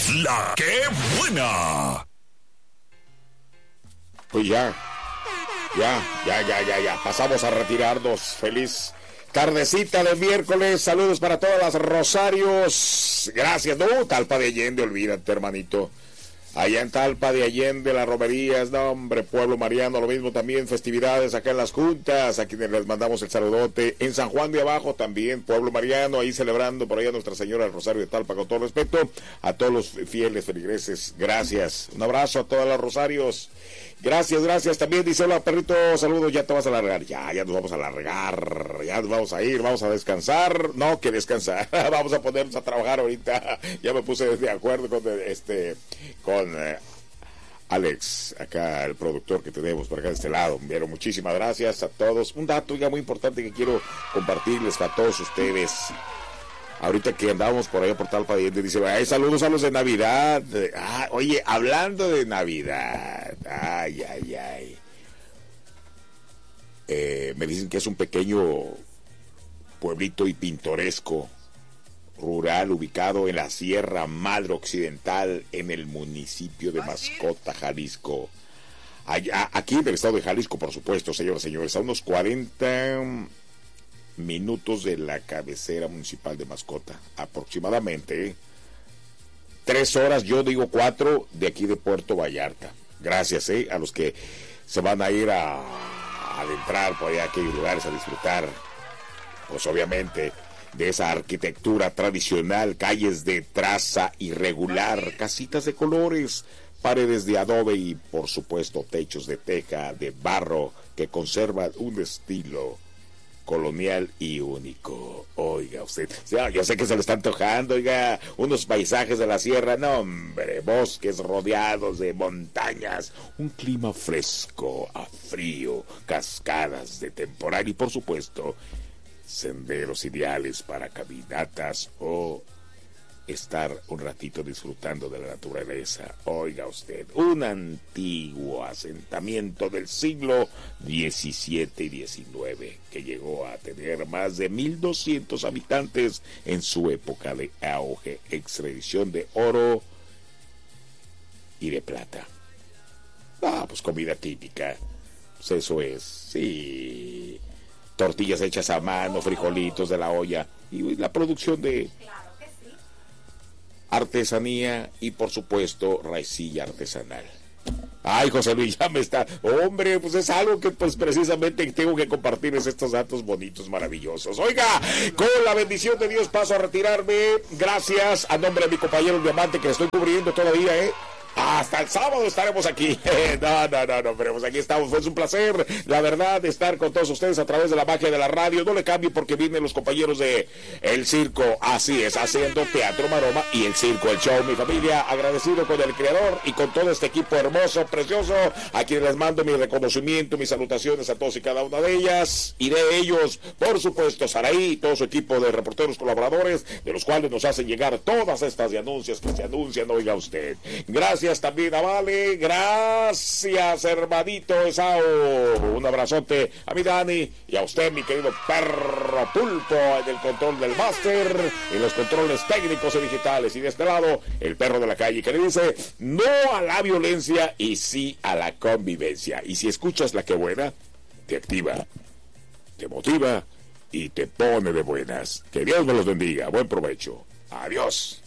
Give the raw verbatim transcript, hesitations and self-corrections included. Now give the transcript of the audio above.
La que buena. Pues ya, ya, ya, ya, ya, ya. Pasamos a retirarnos. Feliz tardecita de miércoles. Saludos para todas las Rosarios. Gracias. No, Talpa de Allende, olvídate, hermanito. Allá en Talpa de Allende, las romerías, no hombre, pueblo mariano, lo mismo también, festividades acá en las juntas, a quienes les mandamos el saludote. En San Juan de Abajo también, pueblo mariano, ahí celebrando por allá Nuestra Señora del Rosario de Talpa, con todo respeto a todos los fieles feligreses. Gracias, un abrazo a todas las Rosarios. Gracias, gracias. También dice, hola perrito, saludos, ya te vas a largar. Ya, ya nos vamos a largar, ya nos vamos a ir, vamos a descansar. No, que descansar, vamos a ponernos a trabajar ahorita. Ya me puse de acuerdo con este, con eh, Alex, acá el productor que tenemos por acá de este lado. Pero muchísimas gracias a todos. Un dato ya muy importante que quiero compartirles a todos ustedes. Ahorita que andábamos por allá por Talpa de Allende, dice, ay, saludos a los de Navidad. Ah, oye, hablando de Navidad, ay, ay, ay. Eh, me dicen que es un pequeño pueblito y pintoresco, rural, ubicado en la Sierra Madre Occidental, en el municipio de Mascota, Jalisco. Allá, aquí del estado de Jalisco, por supuesto, señoras y señores, a unos cuarenta minutos de la cabecera municipal de Mascota, aproximadamente. ¿eh? Tres horas, yo digo cuatro, de aquí de Puerto Vallarta. Gracias ¿eh? a los que se van a ir a, a adentrar por allá a aquellos lugares a disfrutar, pues obviamente, de esa arquitectura tradicional, calles de traza irregular, casitas de colores, paredes de adobe y por supuesto techos de teja, de barro, que conservan un estilo colonial y único. Oiga usted, yo sé que se le está antojando, oiga, unos paisajes de la sierra, no hombre, bosques rodeados de montañas, un clima fresco a frío, cascadas de temporal y por supuesto senderos ideales para caminatas o estar un ratito disfrutando de la naturaleza. Oiga usted, un antiguo asentamiento del siglo diecisiete y diecinueve que llegó a tener más de mil doscientos habitantes en su época de auge, extracción de oro y de plata. Ah, pues comida típica, pues eso es, sí, tortillas hechas a mano, frijolitos de la olla y la producción de artesanía y por supuesto raicilla artesanal. Ay, José Luis, ya me está, hombre, pues es algo que pues precisamente tengo que compartirles estos datos bonitos, maravillosos. Oiga, con la bendición de Dios paso a retirarme. Gracias a nombre de mi compañero el Diamante, que estoy cubriendo todavía, eh hasta el sábado estaremos aquí. No, no, no, no, pero pues aquí estamos. Fue un placer, la verdad, estar con todos ustedes a través de la magia de la radio. No le cambie porque vienen los compañeros de El Circo. Así es, haciendo Teatro Maroma y El Circo, el show. Mi familia, agradecido con el creador y con todo este equipo hermoso, precioso, a quienes les mando mi reconocimiento, mis salutaciones a todos y cada una de ellas. Y de ellos, por supuesto, Saraí y todo su equipo de reporteros colaboradores, de los cuales nos hacen llegar todas estas de anuncios que se anuncian, oiga usted. Gracias también a Vale, gracias hermanito Esao, un abrazote a mi Dani y a usted mi querido perro Pulpo en el control del máster, en los controles técnicos y digitales, y de este lado el perro de la calle que le dice no a la violencia y sí a la convivencia. Y si escuchas la que buena, te activa, te motiva y te pone de buenas. Que Dios me los bendiga, buen provecho, adiós.